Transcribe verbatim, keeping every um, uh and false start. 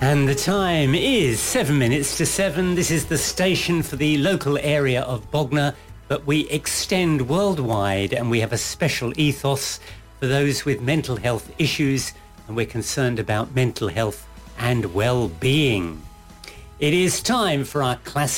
And the time is seven minutes to seven. This is the station for the local area of Bognor, but we extend worldwide and we have a special ethos for those with mental health issues, and we're concerned about mental health and well-being. It is time for our classic